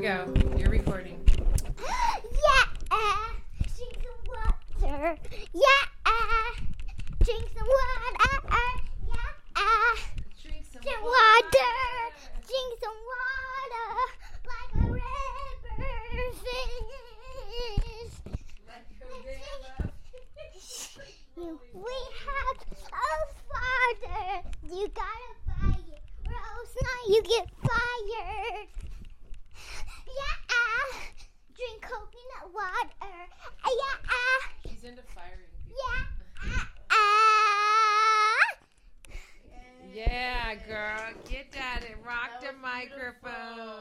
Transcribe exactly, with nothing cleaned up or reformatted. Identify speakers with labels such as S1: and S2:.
S1: we go. You're recording.
S2: Yeah. Drink some water. Yeah. Drink some water. Yeah.
S1: Drink some
S2: Drink water. Drink some water. Like a river fish.
S1: Like a river.
S2: We have a father. You gotta buy it, or else not you get fired. Yeah. Drink coconut water. Yeah.
S1: She's into firing.